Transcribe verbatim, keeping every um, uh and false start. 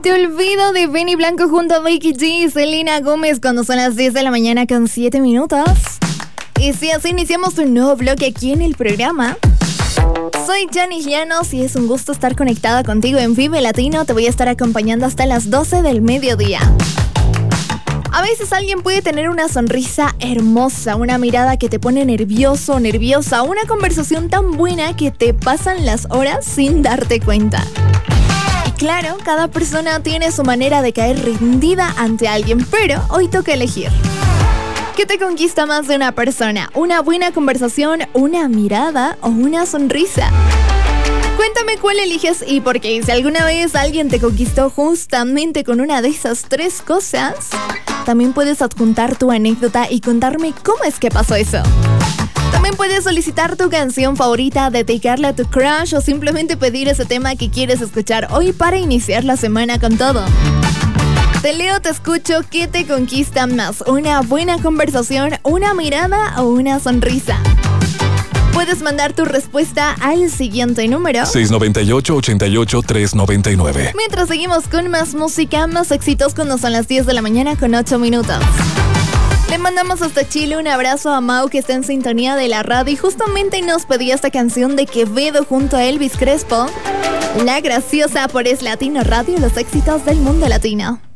Te olvido de Benny Blanco junto a Becky G y Selena Gómez cuando son las diez de la mañana con siete minutos. Y si así iniciamos un nuevo bloque aquí en el programa. Soy Janice Llanos y es un gusto estar conectada contigo en Vive Latino. Te voy a estar acompañando hasta las doce del mediodía. A veces alguien puede tener una sonrisa hermosa, una mirada que te pone nervioso o nerviosa, una conversación tan buena que te pasan las horas sin darte cuenta. Y claro, cada persona tiene su manera de caer rendida ante alguien, pero hoy toca elegir. ¿Qué te conquista más de una persona? ¿Una buena conversación, una mirada o una sonrisa? Cuéntame cuál eliges y por qué. Si alguna vez alguien te conquistó justamente con una de esas tres cosas, también puedes adjuntar tu anécdota y contarme cómo es que pasó eso. También puedes solicitar tu canción favorita, dedicarla a tu crush o simplemente pedir ese tema que quieres escuchar hoy para iniciar la semana con todo. Te leo, te escucho, ¿qué te conquista más? ¿Una buena conversación, una mirada o una sonrisa? Puedes mandar tu respuesta al siguiente número seis nueve ocho, ocho ocho, tres nueve nueve. Mientras seguimos con más música, más éxitos cuando son las diez de la mañana con ocho minutos. Le mandamos hasta Chile un abrazo a Mau que está en sintonía de la radio y justamente nos pedía esta canción de Quevedo junto a Elvis Crespo. La graciosa por Es Latino Radio, los éxitos del mundo latino.